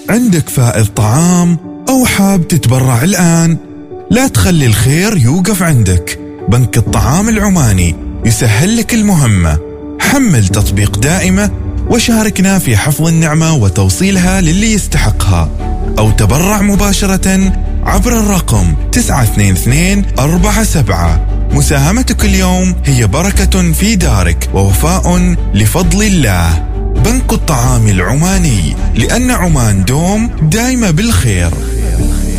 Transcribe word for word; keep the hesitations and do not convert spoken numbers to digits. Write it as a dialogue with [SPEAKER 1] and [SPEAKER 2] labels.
[SPEAKER 1] عندك فائض طعام أو حاب تتبرع الآن؟ لا تخلي الخير يوقف عندك. بنك الطعام العماني يسهل لك المهمة. حمل تطبيق دائمة وشاركنا في حفظ النعمة وتوصيلها للي يستحقها، أو تبرع مباشرة عبر الرقم تسعة اثنين اثنين أربعة سبعة. مساهمتك اليوم هي بركة في دارك ووفاء لفضل الله. بنك الطعام العماني، لأن عمان دوم دايمة بالخير.